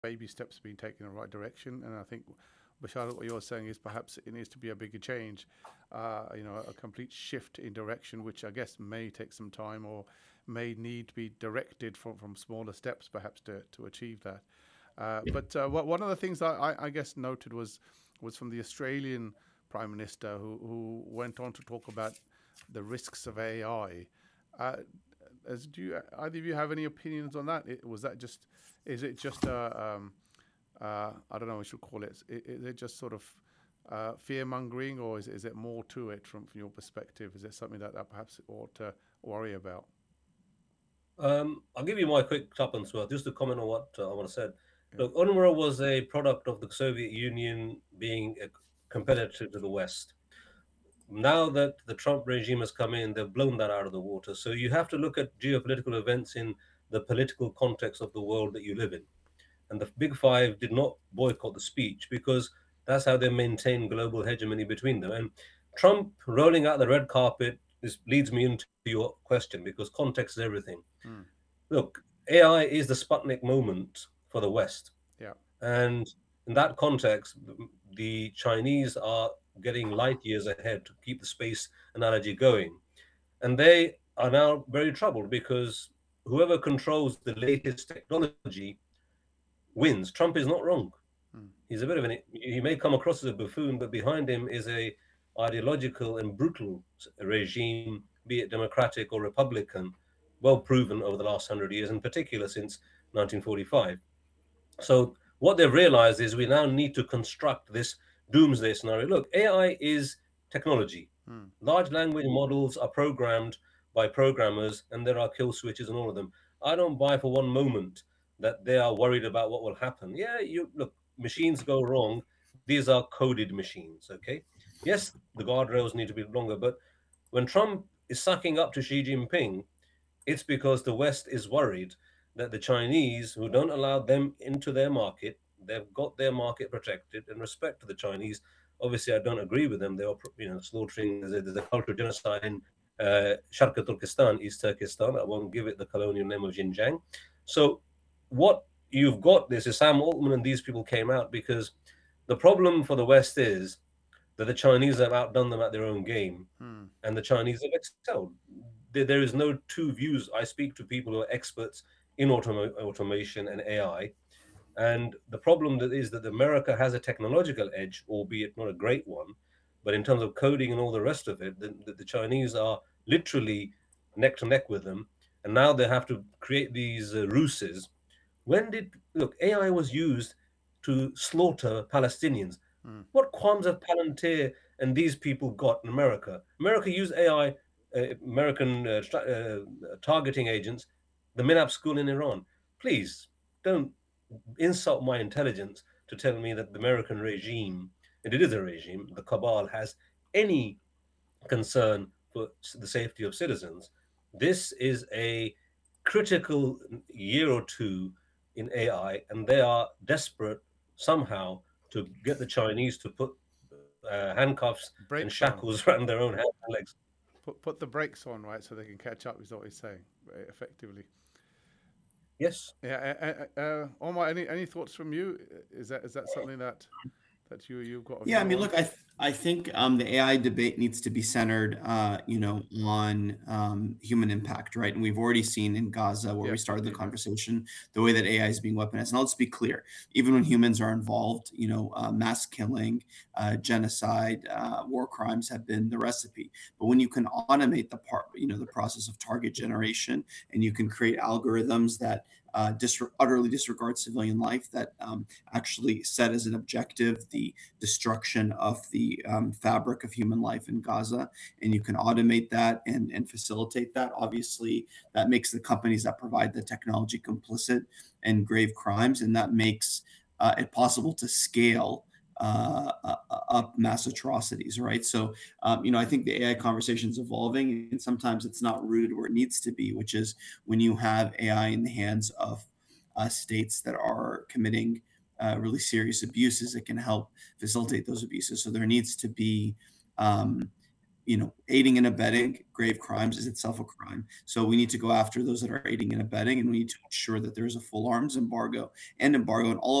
baby steps being taken in the right direction. And I think, Bashar, what you're saying is perhaps it needs to be a bigger change, a complete shift in direction, which I guess may take some time or may need to be directed from smaller steps, perhaps to achieve that. But one of the things I guess noted was from the Australian Prime Minister who went on to talk about the risks of AI. Uh, as do you, either of you have any opinions on that? Was that just is it just I don't know what we should call it. Is it just sort of fear mongering, or is it more to it from your perspective? Is it something that perhaps ought to worry about? I'll give you my quick tuppence worth just to comment on what I want to said. Yeah. Look, UNRWA was a product of the Soviet Union being a competitor to the West. Now that the Trump regime has come in, they've blown that out of the water. So you have to look at geopolitical events in the political context of the world that you live in. And the Big Five did not boycott the speech because that's how they maintain global hegemony between them. And Trump rolling out the red carpet this leads me into your question because context is everything. Mm. Look, AI is the Sputnik moment for the West. Yeah. And in that context, the Chinese are getting light years ahead to keep the space analogy going. And they are now very troubled because whoever controls the latest technology wins. Trump is not wrong. Mm. He's a bit of an, he may come across as a buffoon, but behind him is a ideological and brutal regime, be it democratic or republican, well proven over the last 100 years, in particular since 1945. So what they've realized is we now need to construct this doomsday scenario. Look, AI is technology. Mm. Large language models are programmed by programmers, and there are kill switches and all of them. I don't buy for one moment that they are worried about what will happen. Yeah, you look, machines go wrong. These are coded machines, okay? Yes, the guardrails need to be longer, but when Trump is sucking up to Xi Jinping, it's because the West is worried that the Chinese, who don't allow them into their market, they've got their market protected. In respect to the Chinese, obviously, I don't agree with them. They are, slaughtering. There's a cultural genocide in Sharq Turkestan, East Turkestan. I won't give it the colonial name of Xinjiang. So, what you've got this is Sam Altman and these people came out because the problem for the West is that the Chinese have outdone them at their own game, Mm. and the Chinese have excelled. There is no two views. I speak to people who are experts in automation and AI, and the problem that is that America has a technological edge, albeit not a great one. But in terms of coding and all the rest of it, the Chinese are literally neck to neck with them, and now they have to create these ruses. When did look AI was used to slaughter Palestinians? Mm. What qualms have Palantir and these people got in America? America used AI, American targeting agents, the Minab school in Iran. Please don't insult my intelligence to tell me that the American regime, and it is a regime, the cabal has any concern for the safety of citizens. This is a critical year or two in AI, and they are desperate somehow to get the Chinese to put handcuffs and Brakes shackles on. around their own hands and legs. Put the brakes on, right, so they can catch up. Is what he's saying, effectively. Yes. Yeah. Omar, any thoughts from you? Is that something that you've got a Yeah, I view mean, on? look, I think the AI debate needs to be centered, on human impact, right? And we've already seen in Gaza, where Yeah, we started the indeed. Yeah. conversation, the way that AI is being weaponized. And let's be clear, even when humans are involved, mass killing, genocide, war crimes have been the recipe. But when you can automate the process of target generation, and you can create algorithms that utterly disregard civilian life, that actually set as an objective the destruction of the fabric of human life in Gaza, and you can automate that and facilitate that. Obviously, that makes the companies that provide the technology complicit in grave crimes, and that makes it possible to scale up mass atrocities, right? So, I think the AI conversation is evolving, and sometimes it's not rooted where it needs to be, which is when you have AI in the hands of states that are committing really serious abuses, it can help facilitate those abuses. So there needs to be um, aiding and abetting grave crimes is itself a crime. So we need to go after those that are aiding and abetting, and we need to ensure that there's a full arms embargo and all